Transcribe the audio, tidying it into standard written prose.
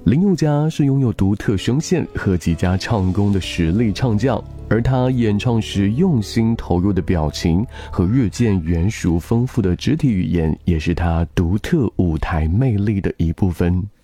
林宥嘉是拥有独特声线和极佳唱功的实力唱将，而他演唱时用心投入的表情和日渐圆熟丰富的肢体语言，也是他独特舞台魅力的一部分。